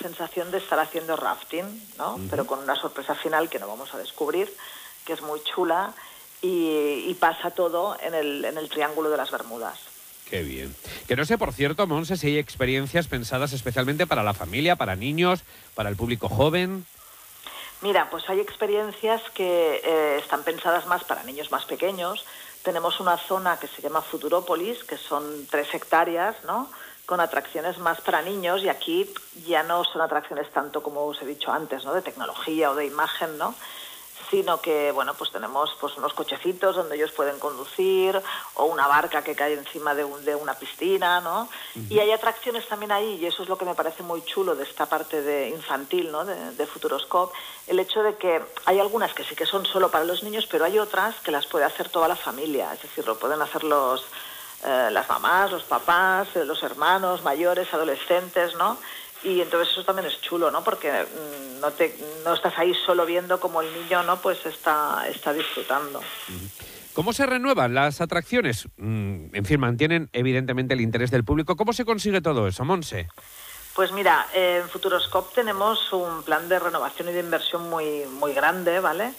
sensación de estar haciendo rafting, ¿no? Pero con una sorpresa final que no vamos a descubrir, que es muy chula, y pasa todo en el Triángulo de las Bermudas. Qué bien. Que no sé, por cierto, Montse, si hay experiencias pensadas especialmente para la familia, para niños, para el público joven. Mira, pues hay experiencias que están pensadas más para niños más pequeños. Tenemos una zona que se llama Futurópolis, que son 3 hectáreas, ¿no?, con atracciones más para niños, y aquí ya no son atracciones tanto como os he dicho antes, ¿no?, de tecnología o de imagen, ¿no?, sino que, bueno, pues tenemos pues unos cochecitos donde ellos pueden conducir, o una barca que cae encima de una piscina, ¿no? Y hay atracciones también ahí, y eso es lo que me parece muy chulo de esta parte de infantil, ¿no?, de Futuroscope, el hecho de que hay algunas que sí que son solo para los niños, pero hay otras que las puede hacer toda la familia, es decir, lo pueden hacer las mamás, los papás, los hermanos mayores, adolescentes, ¿no? Y entonces eso también es chulo, ¿no? Porque no estás ahí solo viendo cómo el niño, ¿no?, pues está disfrutando. ¿Cómo se renuevan las atracciones? En fin, mantienen evidentemente el interés del público. ¿Cómo se consigue todo eso, Montse? Pues mira, en Futuroscope tenemos un plan de renovación y de inversión muy, muy grande, ¿vale?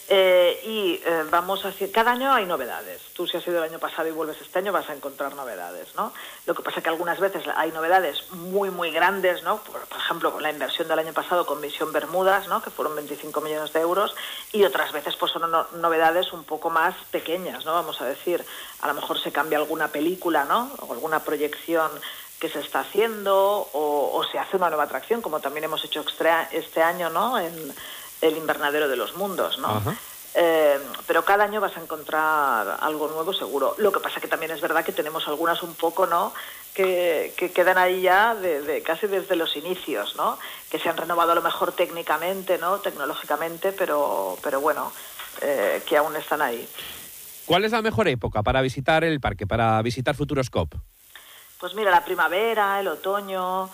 Vamos hacia... Cada año hay novedades. Tú, si has ido el año pasado y vuelves este año, vas a encontrar novedades, ¿no? Lo que pasa es que algunas veces hay novedades muy, muy grandes, ¿no? Por ejemplo, la inversión del año pasado con Misión Bermudas, ¿no?, que fueron 25 millones de euros, y otras veces pues son novedades un poco más pequeñas, ¿no? Vamos a decir, a lo mejor se cambia alguna película, ¿no?, o alguna proyección que se está haciendo, o se hace una nueva atracción, como también hemos hecho este año, ¿no?, en el Invernadero de los Mundos, ¿no? Pero cada año vas a encontrar algo nuevo seguro. Lo que pasa que también es verdad que tenemos algunas un poco, ¿no?, que quedan ahí ya casi desde los inicios, ¿no?, que se han renovado a lo mejor técnicamente, ¿no?, tecnológicamente, pero bueno, que aún están ahí. ¿Cuál es la mejor época para visitar el parque, para visitar Futuroscope? Pues mira, la primavera, el otoño...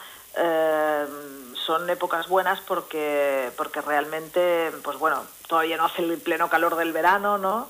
son épocas buenas porque realmente, pues bueno, todavía no hace el pleno calor del verano, ¿no?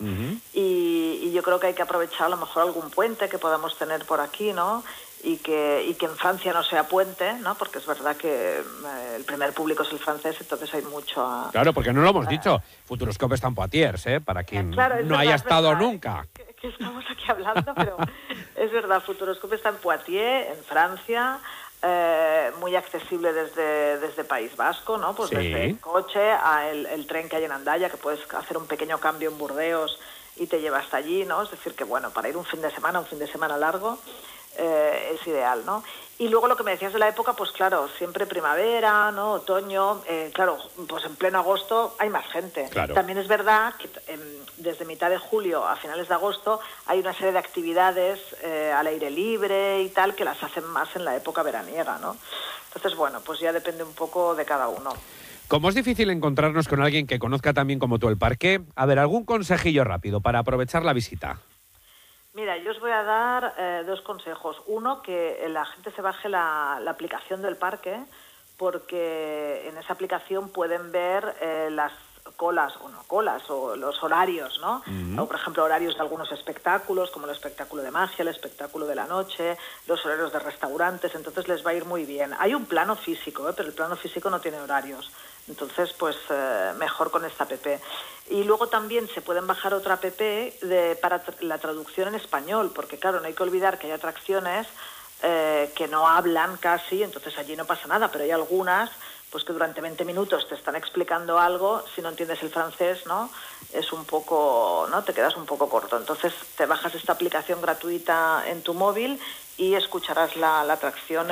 Y yo creo que hay que aprovechar a lo mejor algún puente que podamos tener por aquí, ¿no? Y que en Francia no sea puente, ¿no? Porque es verdad que el primer público es el francés, entonces hay mucho... Claro, porque no lo hemos dicho. Futuroscope está en Poitiers, ¿eh? Para quien no haya estado nunca. Que estamos aquí hablando, pero es verdad, Futuroscope está en Poitiers, en Francia... muy accesible desde País Vasco, ¿no? Pues sí. Desde el coche a el tren que hay en Hendaya, que puedes hacer un pequeño cambio en Burdeos y te lleva hasta allí, ¿no? Es decir, que bueno, para ir un fin de semana largo, es ideal, ¿no? Y luego lo que me decías de la época, pues claro, siempre primavera, ¿no?, otoño, claro, pues en pleno agosto hay más gente. Claro. También es verdad que desde mitad de julio a finales de agosto hay una serie de actividades al aire libre y tal, que las hacen más en la época veraniega, ¿no? Entonces, bueno, pues ya depende un poco de cada uno. Como es difícil encontrarnos con alguien que conozca tan bien como tú el parque, a ver, algún consejillo rápido para aprovechar la visita. Mira, yo os voy a dar 2 consejos. Uno, que la gente se baje la aplicación del parque, porque en esa aplicación pueden ver las colas o no colas, o los horarios, ¿no? O, por ejemplo, horarios de algunos espectáculos, como el espectáculo de magia, el espectáculo de la noche, los horarios de restaurantes, entonces les va a ir muy bien. Hay un plano físico, pero el plano físico no tiene horarios. Entonces, pues mejor con esta app. Y luego también se pueden bajar otra app para la traducción en español, porque claro, no hay que olvidar que hay atracciones que no hablan casi, entonces allí no pasa nada, pero hay algunas pues que durante 20 minutos te están explicando algo, si no entiendes el francés, ¿no?, es un poco, ¿no?, te quedas un poco corto. Entonces te bajas esta aplicación gratuita en tu móvil y escucharás la atracción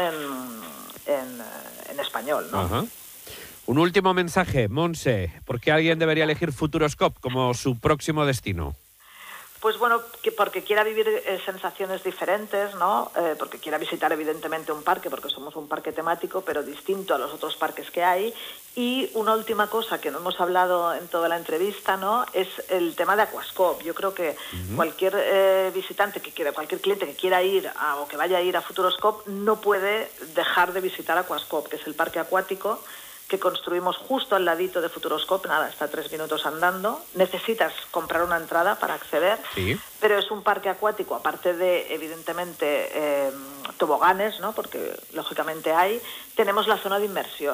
en español, ¿no? Ajá. Un último mensaje, Montse, ¿por qué alguien debería elegir Futuroscope como su próximo destino? Pues bueno, porque quiera vivir sensaciones diferentes, ¿no? Porque quiera visitar evidentemente un parque, porque somos un parque temático, pero distinto a los otros parques que hay. Y una última cosa que no hemos hablado en toda la entrevista, ¿no?, es el tema de Aquascope. Yo creo que cualquier visitante que quiera, cualquier cliente que quiera ir o que vaya a ir a Futuroscope no puede dejar de visitar Aquascope, que es el parque acuático que construimos justo al ladito de Futuroscope, nada, está 3 minutos andando. Necesitas comprar una entrada para acceder, sí, pero es un parque acuático, aparte de, evidentemente, toboganes, ¿no?, porque lógicamente tenemos la zona de inmersión.